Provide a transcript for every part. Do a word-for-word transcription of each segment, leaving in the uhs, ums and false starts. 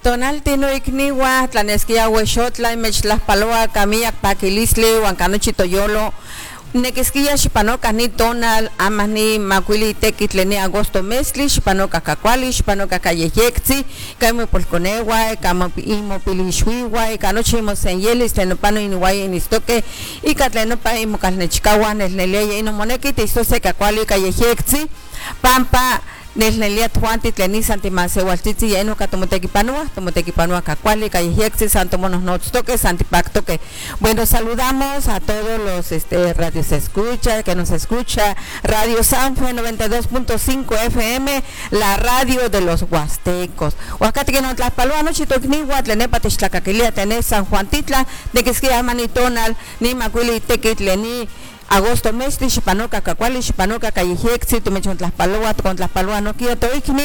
Tonalti no ikniwa, tlaneskia huexotla, mechtlahpaloa, kamiak paquilisli, huancanochi toyolo, nequisquilla xipanoca ni tonal, amas ni macuili tequitle ni agosto mesli, xipanoca cacuali, xipanoca calleyectzi, camo polconewa, camo imo pilixhuiwa, canochi imo senyelis, tlenopano iniwai inistoque, y catlenopa imo calnechicawa, nesnelia, y no monequi, tistose cacuali, calleyectzi, pampa, Nesnelia Tuanti, Tleni, Santimasewaltitzi, y Eno Catomotequipanua, Tomotequipanua, Cacuali, Callejexi, Santo Monos Notstoque, Santipactoque. Bueno, saludamos a todos los este, radios escucha, que nos escucha, Radio Sanfe noventa y dos punto cinco F M, la radio de los huastecos. Huacate que nos las paluanos, Chitocnigua, Tlenepa, Textlacaquilia, Tenés, San Juan Titla, de que esquia Manitonal, ni Macuili, Tequitleni, agosto mesli, xipanoca cacuali, xipanoca callejexi, tumechon tlaspaloa, con tlaspaloa no quiero toikni,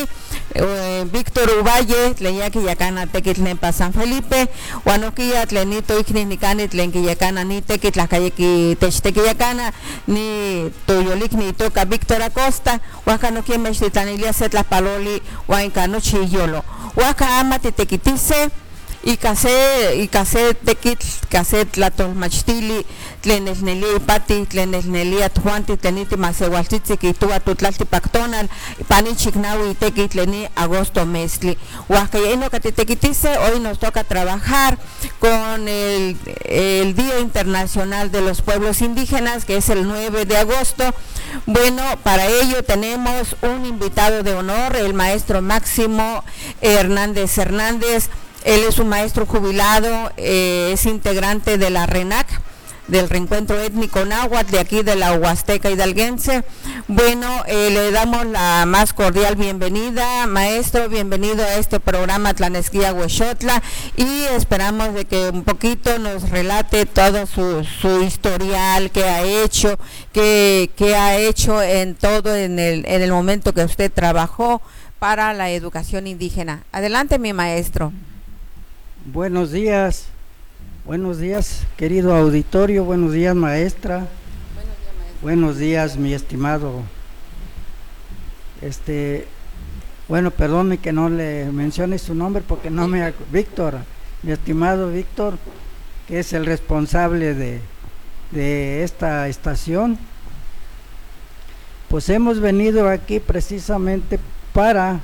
eh, Víctor Uvalle, tleyaki yacana tequitlepa San Felipe, huanoquia tleni toikni nicani tlenki yacana ni tequitlacayeki techtequi yacana, ni toyolikni toca Víctor Acosta, huacanoquia mextitanilia se tlaspaloli, huancano chiyolo, huaca ama titequitice, y case y case tequit case tlatolmachtili tlenesnelia ipati tlenesnelia tuanti tleniti masewaltitzi kitua tutlalti pactonal pani chignawi tequit tleni agosto mesli huascayeno catitequitice. Hoy nos toca trabajar con el, el Día Internacional de los Pueblos Indígenas, que es el nueve de agosto. Bueno, para ello tenemos un invitado de honor, el maestro Máximo Hernández Hernández. Él es un maestro jubilado, eh, es integrante de la RENAC, del Reencuentro Étnico Náhuatl, de aquí de la Huasteca Hidalguense. Bueno, eh, le damos la más cordial bienvenida, maestro, bienvenido a este programa Tlanesquia Huexotla, y esperamos de que un poquito nos relate todo su, su historial, qué ha hecho, qué, qué ha hecho en todo en el, en el momento que usted trabajó para la educación indígena. Adelante, mi maestro. Buenos días, buenos días querido auditorio, buenos días maestra, buenos días, maestra. Buenos días mi estimado, este, bueno, perdone que no le mencione su nombre porque no me, Víctor, mi estimado Víctor, que es el responsable de, de esta estación. Pues hemos venido aquí precisamente para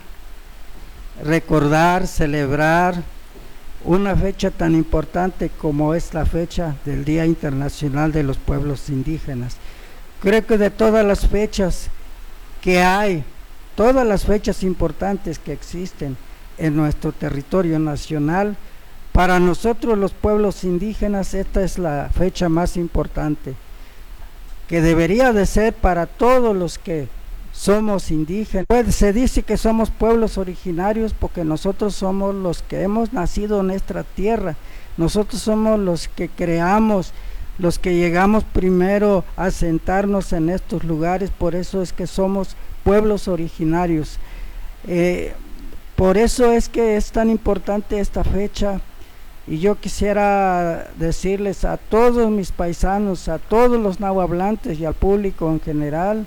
recordar, celebrar una fecha tan importante como es la fecha del Día Internacional de los Pueblos Indígenas. Creo que de todas las fechas que hay, todas las fechas importantes que existen en nuestro territorio nacional, para nosotros los pueblos indígenas esta es la fecha más importante, que debería de ser para todos los que somos indígenas. Pues se dice que somos pueblos originarios porque nosotros somos los que hemos nacido en nuestra tierra, nosotros somos los que creamos, los que llegamos primero a sentarnos en estos lugares, por eso es que somos pueblos originarios. Eh, por eso es que es tan importante esta fecha, y yo quisiera decirles a todos mis paisanos, a todos los nahuablantes y al público en general,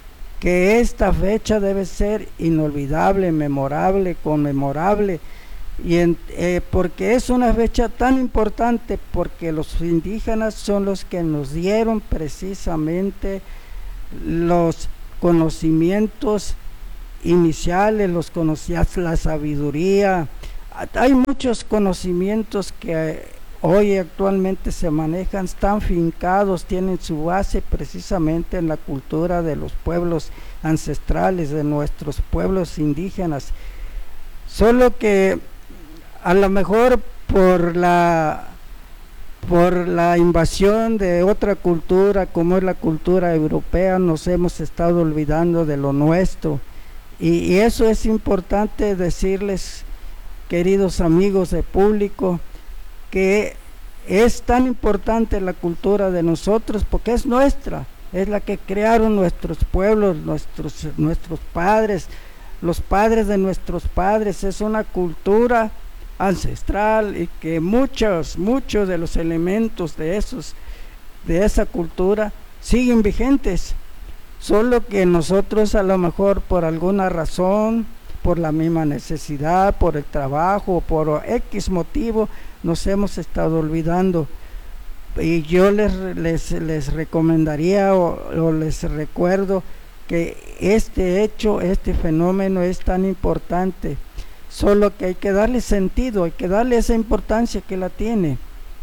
que esta fecha debe ser inolvidable, memorable, conmemorable, y en, eh, porque es una fecha tan importante, porque los indígenas son los que nos dieron precisamente los conocimientos iniciales, los conocimientos, la sabiduría. Hay muchos conocimientos que hoy actualmente se manejan, están fincados, tienen su base precisamente en la cultura de los pueblos ancestrales, de nuestros pueblos indígenas, solo que a lo mejor por la por la invasión de otra cultura como es la cultura europea nos hemos estado olvidando de lo nuestro, y, y eso es importante decirles, queridos amigos de público, que es tan importante la cultura de nosotros porque es nuestra, es la que crearon nuestros pueblos, nuestros, nuestros padres, los padres de nuestros padres, es una cultura ancestral y que muchos, muchos de los elementos de esos, de esa cultura siguen vigentes, solo que nosotros a lo mejor por alguna razón, por la misma necesidad, por el trabajo, por X motivo, nos hemos estado olvidando. Y yo les, les, les recomendaría o, o les recuerdo que este hecho, este fenómeno es tan importante, solo que hay que darle sentido, hay que darle esa importancia que la tiene.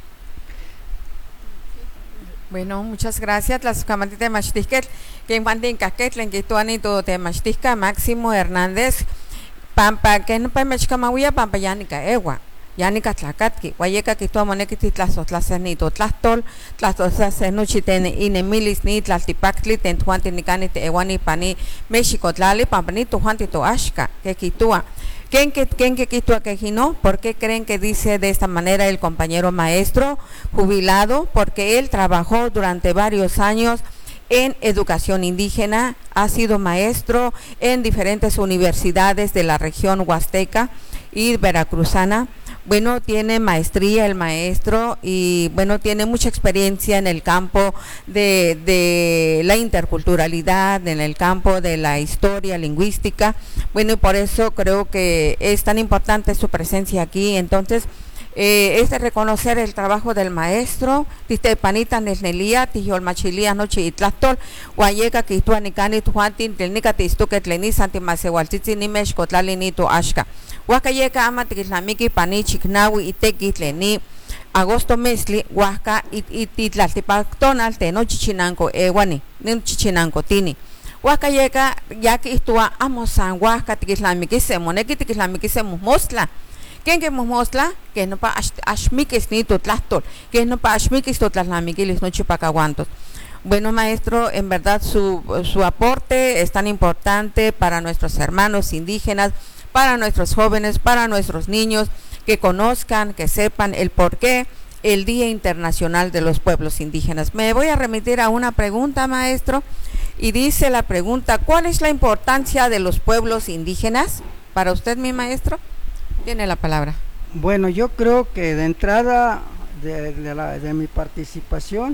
Bueno, muchas gracias. Las camantes de Machtisquet, que en Juan de Incaquet, en Quituanito de Machtisca, Máximo Hernández, Pampa, que no Pampa Mahuya, Pampa Yanica Ewa, Yanica Tlacatki, Guayeca, Quitua Monequiti, Tlasos, Tlacenito, Tlastol, Tlasos, Nuchiten, Inemilis, ni Tlaltipactli, Tentuanti, Nicani, Ewani, Pani, México, Tlali, Pampanito, Juantito, Ashka, que Quitua. ¿Quién que, quién que quitua que no? ¿Por qué creen que dice de esta manera el compañero maestro jubilado? Porque él trabajó durante varios años en educación indígena, ha sido maestro en diferentes universidades de la región huasteca y veracruzana. Bueno, tiene maestría el maestro y bueno, tiene mucha experiencia en el campo de, de la interculturalidad, en el campo de la historia lingüística. Bueno, y por eso creo que es tan importante su presencia aquí. Entonces, eh, es de reconocer el trabajo del maestro, tiste panita nesnelia, tijol machilia noche y tlastol, guayeca que tu anicani tu juantin, telnica tistu que tleni santi masewaltiti ni mexcotlali ni tu ashka. Huacayeka ama tiquislamiki pani chiknawi y tequitleni agosto mesli huasca y titlaltipactonal teno chichinanco ewani, ni chichinanco tini. Huacayeka ya que istua amosan huasca tiquislamiki se moneki tiquislamiki se musmosla. ¿Quién que musmosla? Que no pa ashmikis ni tu tlastol, que no pa ashmikis tu tlaslamiki no chipacaguantos. Bueno, maestro, en verdad su, su aporte es tan importante para nuestros hermanos indígenas, para nuestros jóvenes, para nuestros niños, que conozcan, que sepan el porqué el Día Internacional de los Pueblos Indígenas. Me voy a remitir a una pregunta, maestro, y dice la pregunta, ¿cuál es la importancia de los pueblos indígenas? Para usted, mi maestro, tiene la palabra. Bueno, yo creo que de entrada de, de, la, de mi participación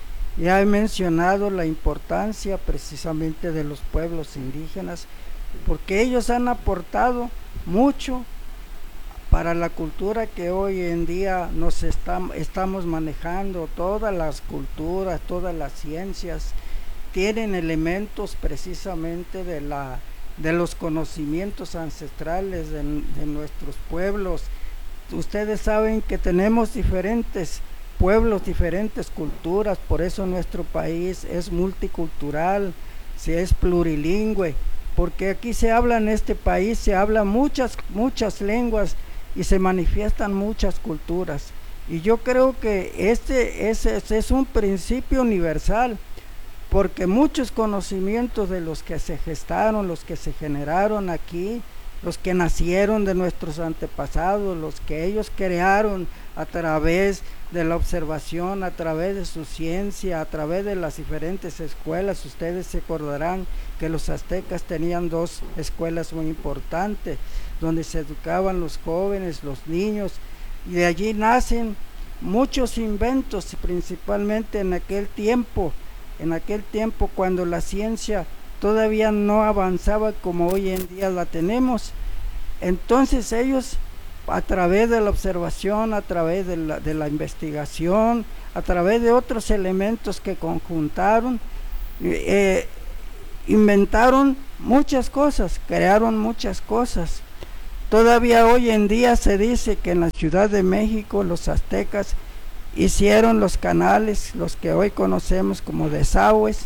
ya he mencionado la importancia precisamente de los pueblos indígenas, porque ellos han aportado mucho para la cultura que hoy en día nos está, estamos manejando. Todas las culturas, todas las ciencias tienen elementos precisamente de, la, de los conocimientos ancestrales de, de nuestros pueblos. Ustedes saben que tenemos diferentes pueblos, diferentes culturas, por eso nuestro país es multicultural, se es plurilingüe, porque aquí se habla en este país, se hablan muchas, muchas lenguas y se manifiestan muchas culturas. Y yo creo que este, ese, ese es un principio universal, porque muchos conocimientos de los que se gestaron, los que se generaron aquí, los que nacieron de nuestros antepasados, los que ellos crearon a través de la observación, a través de su ciencia, a través de las diferentes escuelas. Ustedes se acordarán que los aztecas tenían dos escuelas muy importantes, donde se educaban los jóvenes, los niños, y de allí nacen muchos inventos, principalmente en aquel tiempo, en aquel tiempo cuando la ciencia todavía no avanzaba como hoy en día la tenemos. Entonces ellos, a través de la observación, a través de la, de la investigación, a través de otros elementos que conjuntaron, eh, inventaron muchas cosas, crearon muchas cosas. Todavía hoy en día se dice que en la Ciudad de México los aztecas hicieron los canales, los que hoy conocemos como desagües,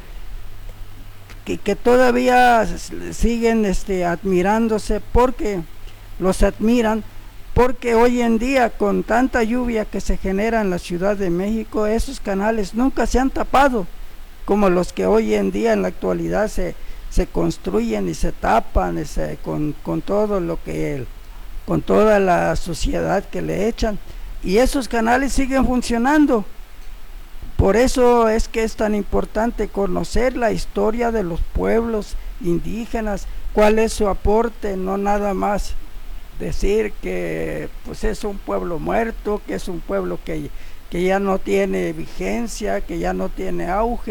que, que todavía siguen este, admirándose, porque los admiran, porque hoy en día con tanta lluvia que se genera en la Ciudad de México, esos canales nunca se han tapado, como los que hoy en día en la actualidad se, se construyen y se tapan ese, con, con todo lo que, con toda la suciedad que le echan, y esos canales siguen funcionando. Por eso es que es tan importante conocer la historia de los pueblos indígenas, cuál es su aporte, no nada más decir que pues es un pueblo muerto, que es un pueblo que, que ya no tiene vigencia, que ya no tiene auge,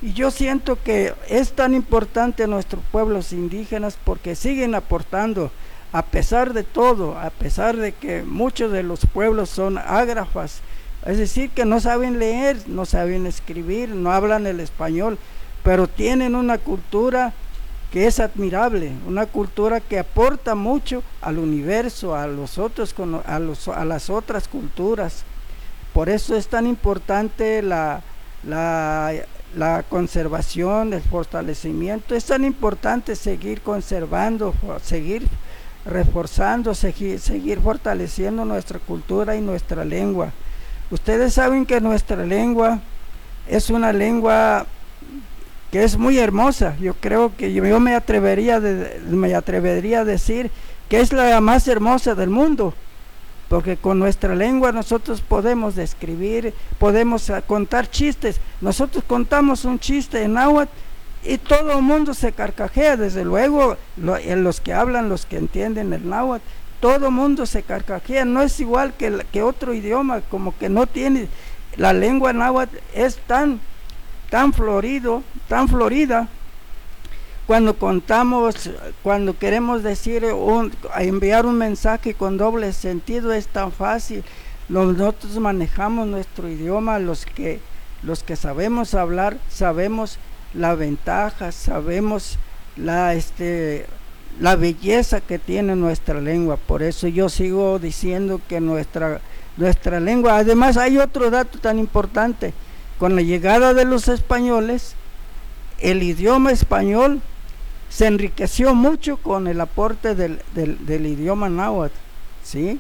Y yo siento que es tan importante nuestros pueblos indígenas porque siguen aportando, a pesar de todo, a pesar de que muchos de los pueblos son ágrafas, es decir, que no saben leer, no saben escribir, no hablan el español, pero tienen una cultura que es admirable, una cultura que aporta mucho al universo, a los otros, a, los, a las otras culturas. Por eso es tan importante la, la, la conservación, el fortalecimiento, es tan importante seguir conservando, seguir reforzando, seguir, seguir fortaleciendo nuestra cultura y nuestra lengua. Ustedes saben que nuestra lengua es una lengua que es muy hermosa. Yo creo que yo, yo me atrevería de, me atrevería a decir que es la más hermosa del mundo, porque con nuestra lengua nosotros podemos describir, podemos contar chistes. Nosotros contamos un chiste en náhuatl y todo el mundo se carcajea, desde luego lo, los que hablan, los que entienden el náhuatl, todo el mundo se carcajea. No es igual que, que otro idioma, como que no tiene, la lengua náhuatl es tan tan florido, tan florida, cuando contamos, cuando queremos decir, un, enviar un mensaje con doble sentido, es tan fácil. Nosotros manejamos nuestro idioma, los que, los que sabemos hablar, sabemos la ventaja, sabemos la, este, la belleza que tiene nuestra lengua. Por eso yo sigo diciendo que nuestra, nuestra lengua, además hay otro dato tan importante. Con la llegada de los españoles, el idioma español se enriqueció mucho con el aporte del, del, del idioma náhuatl, ¿sí?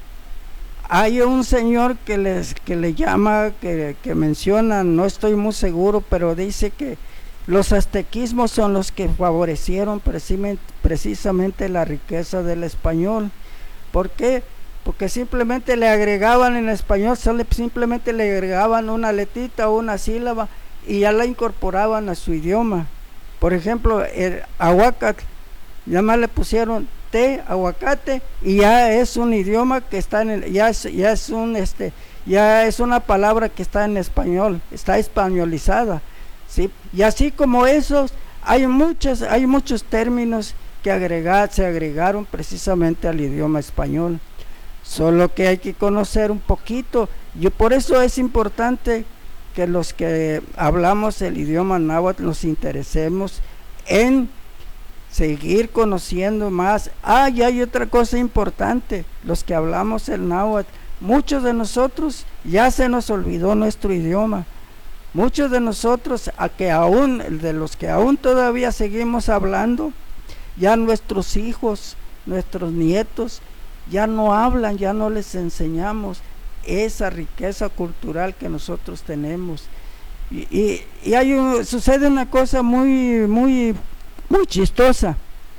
Hay un señor que, les, que le llama, que, que menciona, no estoy muy seguro, pero dice que los aztequismos son los que favorecieron precisamente, precisamente la riqueza del español. ¿Por qué? Porque simplemente le agregaban en español, simplemente le agregaban una letrita o una sílaba y ya la incorporaban a su idioma. Por ejemplo, el aguacate, nada más le pusieron té, aguacate, y ya es un idioma que está en el, ya es, ya es un este, ya es una palabra que está en español, está españolizada, ¿sí? Y así como esos, hay muchos, hay muchos términos que agregar, se agregaron precisamente al idioma español. Solo que hay que conocer un poquito. Yo por eso es importante que los que hablamos el idioma náhuatl nos interesemos en seguir conociendo más. Ah, y hay otra cosa importante, los que hablamos el náhuatl, muchos de nosotros ya se nos olvidó nuestro idioma. Muchos de nosotros, a que aún, de los que aún todavía seguimos hablando, ya nuestros hijos, nuestros nietos, ya no hablan, ya no les enseñamos esa riqueza cultural que nosotros tenemos. Y, y, y hay un, sucede una cosa muy, muy, muy chistosa.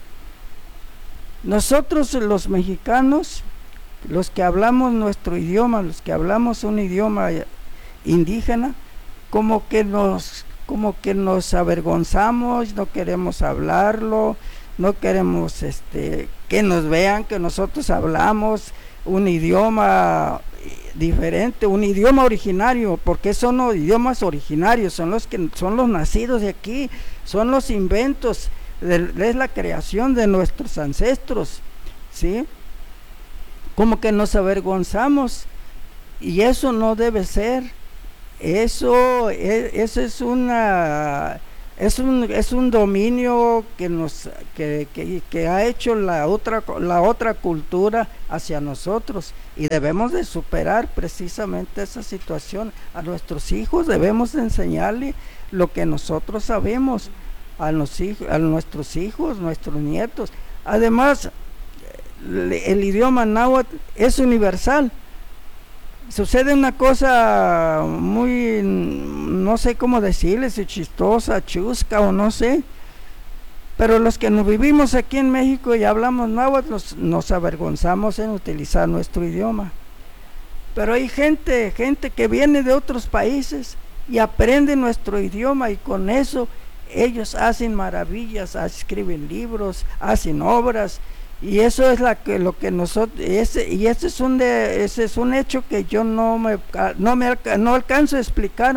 Nosotros los mexicanos, los que hablamos nuestro idioma, los que hablamos un idioma indígena, como que nos, como que nos avergonzamos, no queremos hablarlo, no queremos este, que nos vean que nosotros hablamos un idioma diferente, un idioma originario, porque son los idiomas originarios, son los que son los nacidos de aquí, son los inventos, de, es la creación de nuestros ancestros, ¿sí? Como que nos avergonzamos, y eso no debe ser. Eso, eso es una es un es un dominio que nos que, que, que ha hecho la otra la otra cultura hacia nosotros, y debemos de superar precisamente esa situación. A nuestros hijos debemos de enseñarle lo que nosotros sabemos a los hijos, a nuestros hijos, nuestros nietos. Además, el idioma náhuatl es universal. Sucede una cosa muy, no sé cómo decirle, si chistosa, chusca o no sé, pero los que nos vivimos aquí en México y hablamos náhuatl nos, nos avergonzamos en utilizar nuestro idioma. Pero hay gente, gente que viene de otros países y aprende nuestro idioma, y con eso ellos hacen maravillas, escriben libros, hacen obras. Y eso es la que, lo que nosotros, ese, y ese es un de, ese es un hecho que yo no me, no me no alcanzo a explicarme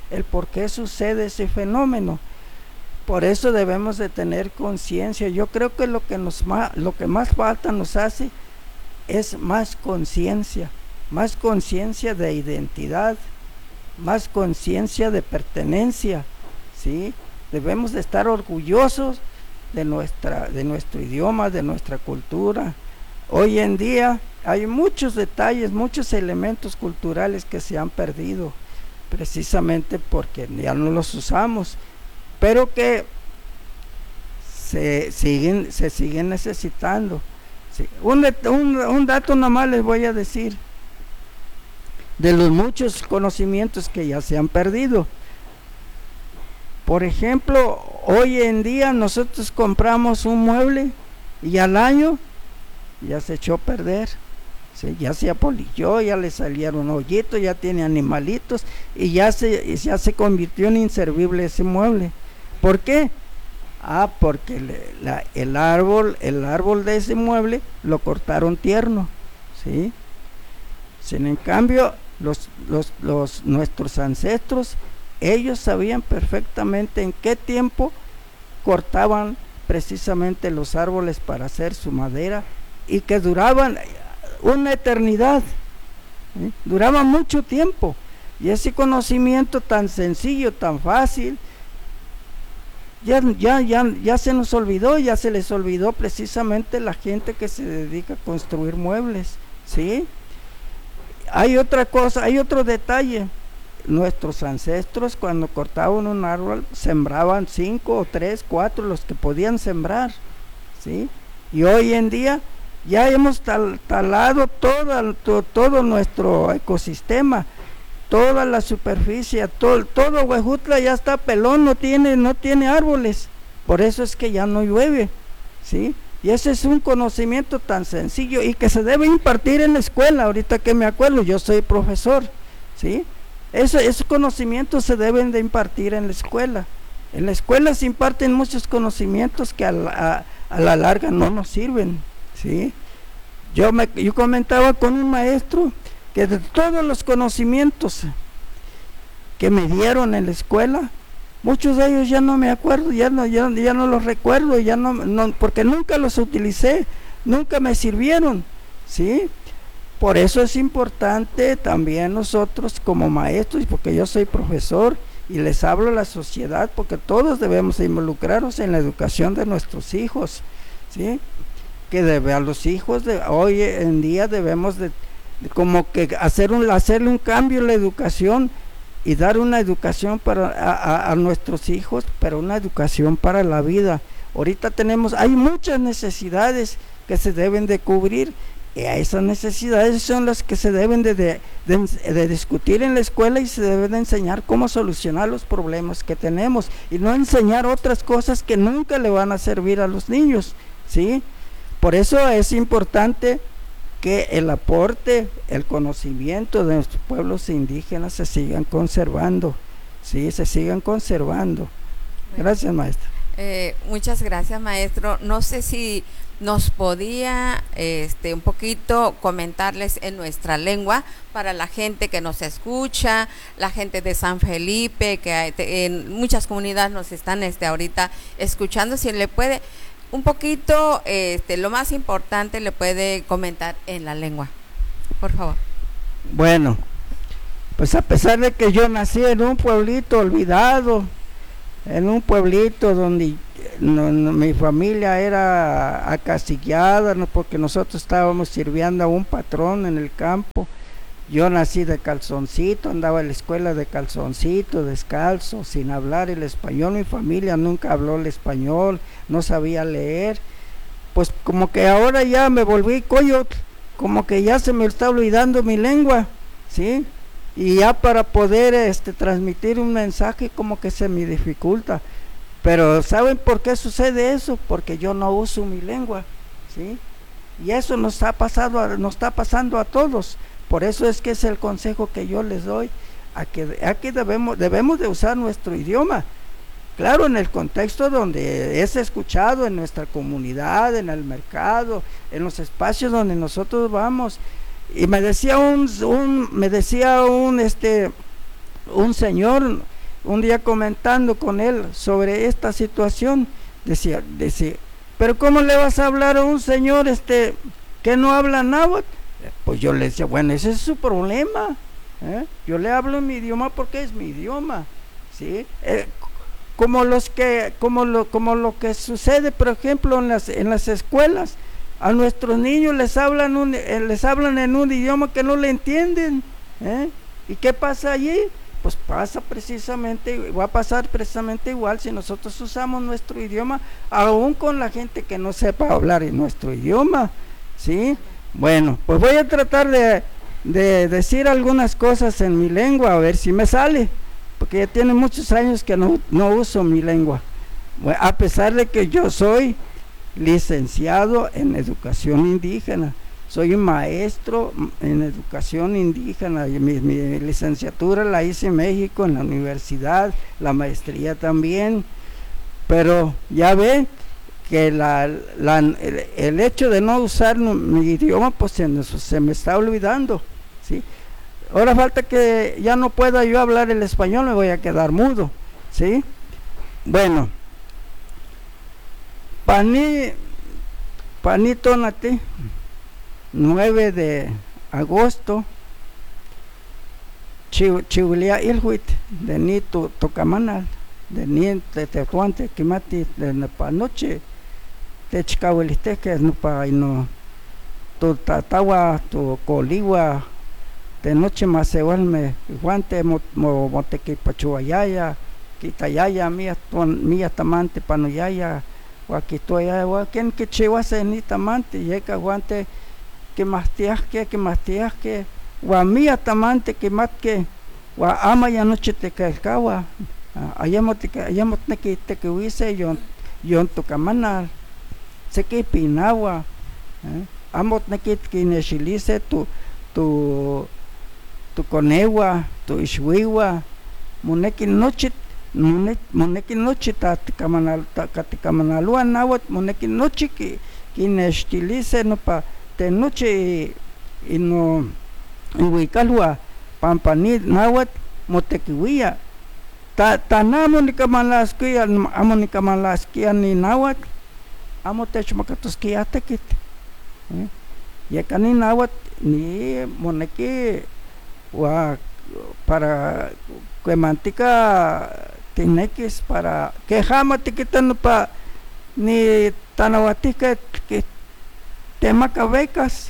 el por qué sucede ese fenómeno. Por eso debemos de tener conciencia. Yo creo que lo que nos lo que más falta nos hace es más conciencia, más conciencia de identidad, más conciencia de pertenencia, ¿sí? Debemos de estar orgullosos de nuestra de nuestro idioma, de nuestra cultura. Hoy en día hay muchos detalles, muchos elementos culturales que se han perdido, precisamente porque ya no los usamos, pero que se siguen, se siguen necesitando. Sí. Un, un, un dato nomás les voy a decir, de los muchos conocimientos que ya se han perdido. Por ejemplo, hoy en día nosotros compramos un mueble y al año ya se echó a perder, ¿sí? Ya se apolilló, ya le salieron hoyitos, ya tiene animalitos y ya se, ya se convirtió en inservible ese mueble. ¿Por qué? Ah, porque le, la, el árbol, el árbol de ese mueble lo cortaron tierno, ¿sí? Sin en cambio, los, los, los, nuestros ancestros, ellos sabían perfectamente en qué tiempo cortaban precisamente los árboles para hacer su madera y que duraban una eternidad, ¿sí? Duraban mucho tiempo, y ese conocimiento tan sencillo, tan fácil, ya, ya, ya, ya se nos olvidó, ya se les olvidó precisamente la gente que se dedica a construir muebles, ¿sí? Hay otra cosa, hay otro detalle. Nuestros ancestros cuando cortaban un árbol sembraban cinco o tres, cuatro los que podían sembrar, ¿sí? Y hoy en día ya hemos tal, talado todo, to, todo nuestro ecosistema, toda la superficie, todo, todo Huejutla ya está pelón, no tiene, no tiene árboles, por eso es que ya no llueve, ¿sí? Y ese es un conocimiento tan sencillo y que se debe impartir en la escuela. Ahorita que me acuerdo, yo soy profesor, ¿sí? Eso, esos conocimientos se deben de impartir en la escuela. En la escuela se imparten muchos conocimientos que a la, a, a la larga no nos sirven, ¿sí? Yo, me, yo comentaba con un maestro que de todos los conocimientos que me dieron en la escuela, muchos de ellos ya no me acuerdo, ya no, ya, ya no los recuerdo, ya no, no, porque nunca los utilicé, nunca me sirvieron, ¿sí? Por eso es importante también nosotros como maestros, porque yo soy profesor y les hablo a la sociedad, porque todos debemos involucrarnos en la educación de nuestros hijos, ¿sí? Que debe a los hijos de hoy en día debemos de, de como que hacer un, hacerle un cambio en la educación y dar una educación para a, a, a nuestros hijos, pero una educación para la vida. Ahorita tenemos, hay muchas necesidades que se deben de cubrir, y a esas necesidades son las que se deben de, de, de, de discutir en la escuela, y se deben de enseñar cómo solucionar los problemas que tenemos, y no enseñar otras cosas que nunca le van a servir a los niños, ¿sí? Por eso es importante que el aporte, el conocimiento de nuestros pueblos indígenas se sigan conservando, ¿sí? Se sigan conservando. Gracias, maestra. Eh, muchas gracias, maestro. No sé si nos podía este, un poquito comentarles en nuestra lengua para la gente que nos escucha, la gente de San Felipe, que hay, en muchas comunidades nos están este, ahorita escuchando, si le puede un poquito, este, lo más importante le puede comentar en la lengua, por favor. Bueno, pues a pesar de que yo nací en un pueblito olvidado, en un pueblito donde no, no, mi familia era acasillada, no, porque nosotros estábamos sirviendo a un patrón en el campo. Yo nací de calzoncito, andaba en la escuela de calzoncito, descalzo, sin hablar el español. Mi familia nunca habló el español, no sabía leer. Pues como que ahora ya me volví coyotl, como que ya se me está olvidando mi lengua, ¿sí? Y ya para poder este, transmitir un mensaje como que se me dificulta. Pero ¿saben por qué sucede eso? Porque yo no uso mi lengua, ¿sí? Y eso nos ha pasado a, nos está pasando a todos. Por eso es que es el consejo que yo les doy, a que aquí debemos, debemos de usar nuestro idioma, claro, en el contexto donde es escuchado, en nuestra comunidad, en el mercado, en los espacios donde nosotros vamos. Y me decía un, un me decía un este un señor un día comentando con él sobre esta situación, decía, decía, pero ¿cómo le vas a hablar a un señor este que no habla náhuatl? Pues yo le decía, bueno, ese es su problema, ¿eh? Yo le hablo en mi idioma porque es mi idioma, ¿sí? Eh, como los que, como lo, como lo que sucede, por ejemplo, en las, en las escuelas, a nuestros niños les hablan un, eh, les hablan en un idioma que no le entienden, ¿eh? ¿Y qué pasa allí? Pues pasa precisamente, va a pasar precisamente igual si nosotros usamos nuestro idioma, aún con la gente que no sepa hablar en nuestro idioma, ¿sí? Bueno, pues voy a tratar de, de decir algunas cosas en mi lengua, a ver si me sale, porque ya tiene muchos años que no, no uso mi lengua, bueno, a pesar de que yo soy licenciado en educación indígena, soy un maestro en educación indígena, y mi, mi licenciatura la hice en México, en la universidad, la maestría también, pero ya ven que la, la, el, el hecho de no usar mi idioma, pues se, se me está olvidando, ¿sí? Ahora falta que ya no pueda yo hablar el español, me voy a quedar mudo, ¿sí? Bueno, Pani, Panito Nati, nueve de agosto, Chihuilia Ilhuit, de ni tu Tocamanal, de ni te Tetuante, Kimati, de la noche, te Chcahueliste, que es no pa no, tu Tatawa, tu Coligua, de noche más se vuelve, Guante, Motequi Pachuayaya, Quitayaya, mía, mía tamante, Panoyaya, Guaquitoya, Guaquen que Chihuase ni tamante, Yeca Guante, que más que que más que wa mía tamante que más que wa ama ya noche te calcaba ayamo te ayamo te que te que huise yo yo en tu camanal se que pinagua amo te que que nechilice tu tu tu conegua tu ishwiwa moneki noche moneki noche ta camanal ta camanalua nawat moneki noche que que nechilice no pa te noche y no huicalua pampani nawat motequiwia ta tanamo ni kamalaskia amo ni kamalaskia ni nawat amo techmakatoskia tekit ya kani nawat ni moneki wa para que mantica tinekis para que jama tiquitan pa ni tanawatika que tema cabecas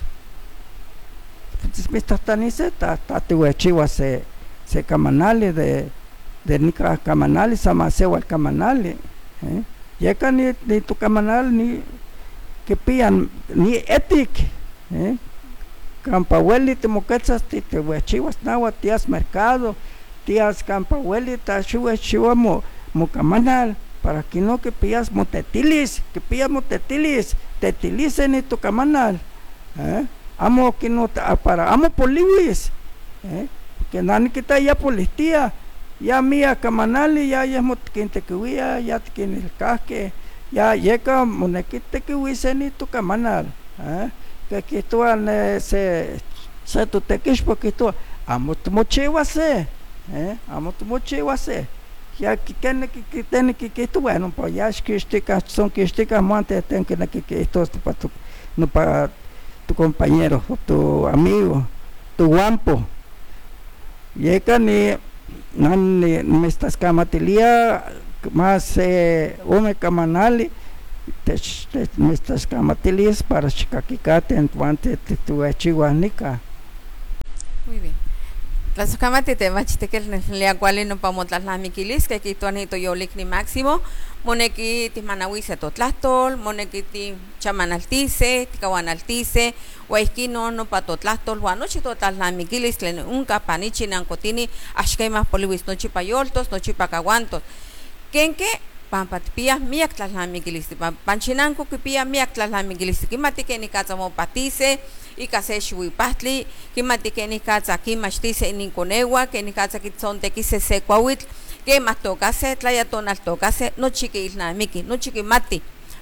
mis tatanice tatihuachiwa se se camanale de de nica camanale samasewa camanale eh yeca ni ni tu camanal ni que pian ni etic eh campahueli te moquetzas ti te huachiwas nawa tías mercado tías campahueli ta chua chua mo mo camanal para que no que pillas motetilis que pillas motetilis tetilice ni tu camanal eh amo que no para amo poliwis eh que nani que está ya policía ya mía camanal ya ya mot quinte que huía ya que en el casque ya llega monequite que huise ni tu camanal eh que que tú se se tu te quish porque tú amo tu mochewase eh amo tu mochewase ya que tiene que que tiene que que tú bueno pues ya es que este son que este camante tengo que que que esto para tu no para tu compañero tu amigo tu guampo llega ni ni me estás camatelía más eh ome camanali te me estás camatelías para chicaquicate en cuante tu chihuanica. Muy bien. Las camate te machite que le aguale no pamos las lamiquilis que quito anito yo ni máximo moneki ti manawise totlastol moneki ti chamanaltice ti kawanaltice waikino no patotlastol wanochi total lamiquilis len unka panichi nankotini ashkay más poliwis nochi payoltos nochi pakawantos kenke pampatpia miak tlas lamiquilis panchinanko kipia miak tlas lamiquilis kimati ni katsamo patise y case shuipatli kimati ni katsa kimashtice ninkonewa que ni katsa kitsonte kise sekwawit que más tocase tlaya tonal tocase no chiqui isnamiki no chiqui mati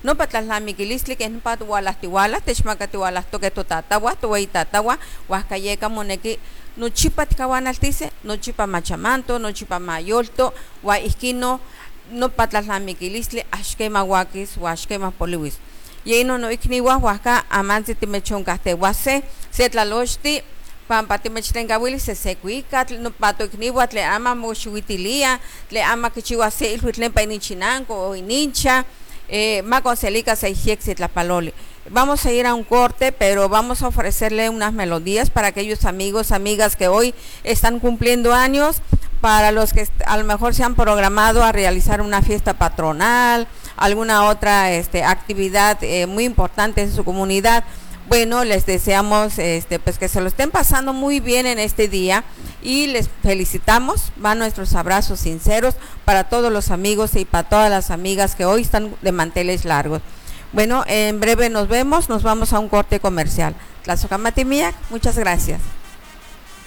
no patlaslamiquilistli que no patualas tiwalas techmacatiwalas toque totatawa tuway tatawa huascayeca moneki nochipa tikawanaltice nochipa machamanto nochipa mayolto wa isquino no patlaslamiquilistli axquema huaquis huaxquema poliwis yeino no ikniwa huasca amansi timechoncahtehuase se tlalochti pampa timechtencahuili se secuica no pato ikniwa tle ama moxuitilia tle ama kichiwa se ilhuitlempa inichinanco o inincha eh, maconselica se tlapaloli. Vamos a ir a un corte, pero vamos a ofrecerle unas melodías para aquellos amigos, amigas que hoy están cumpliendo años, para los que a lo mejor se han programado a realizar una fiesta patronal, alguna otra este, actividad eh, muy importante en su comunidad. Bueno, les deseamos este, pues que se lo estén pasando muy bien en este día y les felicitamos. Van nuestros abrazos sinceros para todos los amigos y para todas las amigas que hoy están de manteles largos. Bueno, en breve nos vemos, nos vamos a un corte comercial. Tlazocamatimiac, muchas gracias.